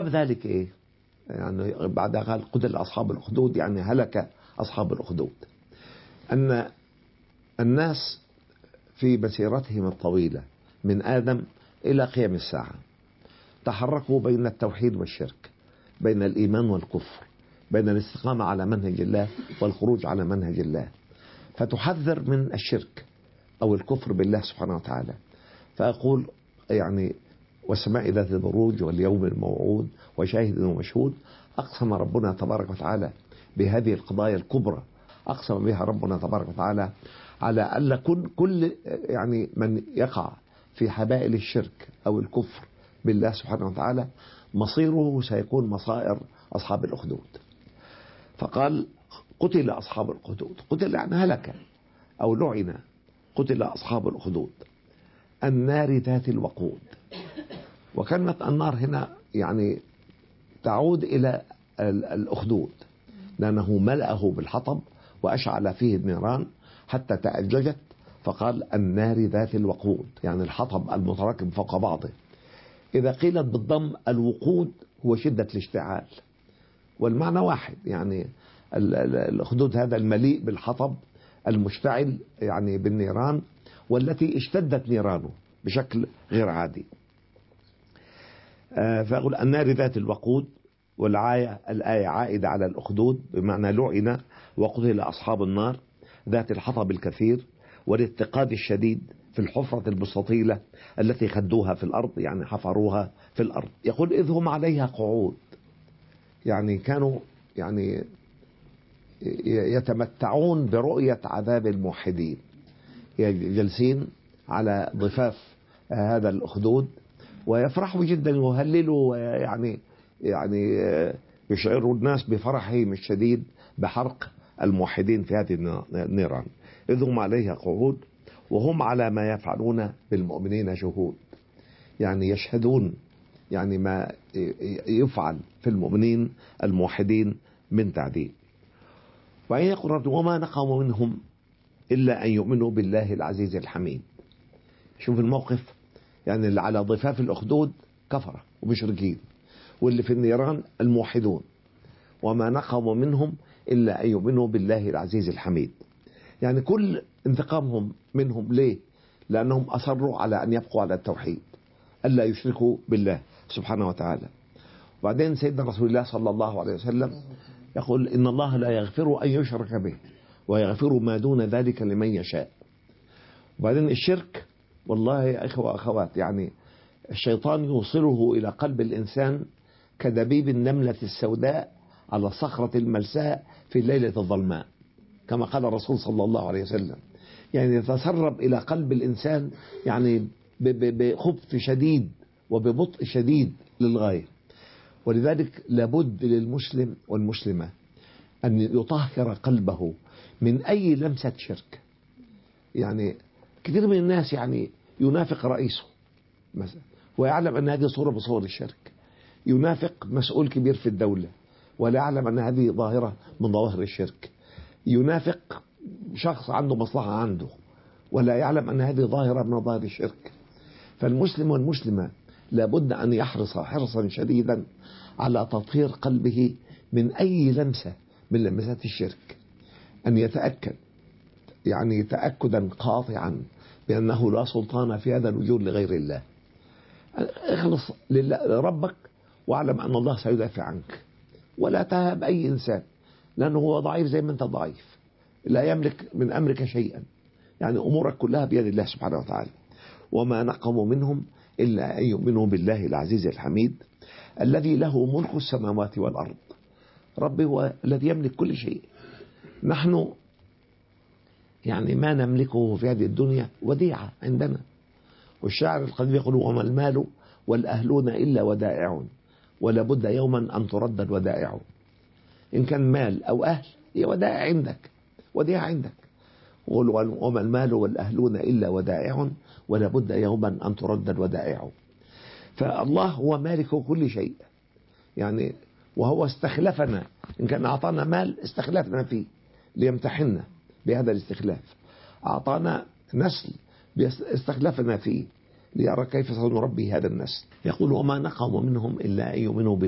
ذلك إيه؟ يعني بعد قال قتل أصحاب الأخدود، يعني هلك أصحاب الأخدود. أن الناس في مسيرتهم الطويلة من آدم إلى قيام الساعة تحركوا بين التوحيد والشرك، بين الإيمان والكفر، بين الاستقامة على منهج الله والخروج على منهج الله، فتحذر من الشرك أو الكفر بالله سبحانه وتعالى. فأقول يعني والسماء ذات البروج واليوم الموعود وشاهد ومشهود، أقسم ربنا تبارك وتعالى بهذه القضايا الكبرى، أقسم بها ربنا تبارك وتعالى على أن كل يعني من يقع في حبائل الشرك أو الكفر بالله سبحانه وتعالى مصيره سيكون مصائر أصحاب الأخدود. فقال قتل أصحاب الأخدود، قتل يعني هلك أو لعن، قتل أصحاب الأخدود النار ذات الوقود. وكلمة النار هنا يعني تعود إلى الأخدود، لأنه ملأه بالحطب وأشعل فيه النيران حتى تأججت، فقال النار ذات الوقود، يعني الحطب المتراكم فوق بعضه. إذا قيلت بالضم الوقود هو شدة الاشتعال، والمعنى واحد، يعني الأخدود هذا المليء بالحطب المشتعل يعني بالنيران، والتي اشتدت نيرانه بشكل غير عادي. فأقول النار ذات الوقود، الآية عائدة على الأخدود بمعنى لعن وقتل أصحاب النار ذات الحطب الكثير والاتقاد الشديد في الحفرة المستطيلة التي خدوها في الأرض، يعني حفروها في الأرض. يقول إذ هم عليها قعود، يعني كانوا يعني يتمتعون برؤية عذاب الموحدين، جالسين على ضفاف هذا الأخدود ويفرحوا جدا ويهللوا، يعني يشعروا الناس بفرحهم الشديد بحرق الموحدين في هذه النيران. إذ هم عليها قعود وهم على ما يفعلون بالمؤمنين شهود، يعني يشهدون يعني ما يفعل في المؤمنين الموحدين من تعذيب. وإن يقول وما نقموا منهم إلا أن يؤمنوا بالله العزيز الحميد. شوف الموقف، يعني اللي على ضفاف الأخدود كفرة ومشركين، واللي في النيران الموحدون. وما نقموا منهم إلا أن يؤمنوا بالله العزيز الحميد، يعني كل انتقامهم منهم ليه؟ لأنهم أصروا على أن يبقوا على التوحيد، ألا يشركوا بالله سبحانه وتعالى. وبعدين سيدنا رسول الله صلى الله عليه وسلم يقول إن الله لا يغفر أن يشرك به ويغفر ما دون ذلك لمن يشاء. وبعدين الشرك والله يا إخوة وأخوات، يعني الشيطان يوصله إلى قلب الإنسان كدبيب النملة السوداء على الصخرة الملساء في الليلة الظلماء، كما قال الرسول صلى الله عليه وسلم. يعني يتسرب إلى قلب الإنسان يعني بخبث شديد وببطء شديد للغاية. ولذلك لابد للمسلم والمسلمة أن يطهر قلبه من أي لمسة شرك. يعني كثير من الناس يعني ينافق رئيسه مثلا ويعلم أن هذه صورة بصور الشرك، ينافق مسؤول كبير في الدولة ولا يعلم أن هذه ظاهرة من ظواهر الشرك، ينافق شخص عنده مصلحة عنده ولا يعلم أن هذه ظاهرة من ظواهر الشرك. فالمسلم والمسلمة لابد أن يحرص حرصا شديدا على تطهير قلبه من أي لمسة من لمسات الشرك، أن يتأكد يعني تأكدا قاطعا بأنه لا سلطان في هذا الوجود لغير الله. اخلص لربك واعلم أن الله سيدافع عنك، ولا تهاب أي إنسان لأنه هو ضعيف زي ما أنت ضعيف، لا يملك من أمرك شيئا، يعني أمورك كلها بيد الله سبحانه وتعالى. وما نقموا منهم إلا أن يؤمنوا بالله العزيز الحميد الذي له ملك السماوات والأرض. ربي هو الذي يملك كل شيء، نحن يعني ما نملكه في هذه الدنيا وديعة عندنا. والشاعر القديم يقول وما المال والأهلون إلا ودائع ولا بد يوما أن ترد الودائع. إن كان مال أو أهل هي ودائع عندك، وديعة عندك. وما المال والأهلون إلا ودائع ولا بد يوما أن ترد الودائع. فالله هو مالك كل شيء، يعني وهو استخلفنا، إن كان أعطانا مال استخلفنا فيه ليمتحننا بهذا الاستخلاف، أعطانا نسل استخلفنا فيه ليرى كيف سنربي هذا النسل. يقول وما نقموا منهم إلا أن يؤمنوا بالله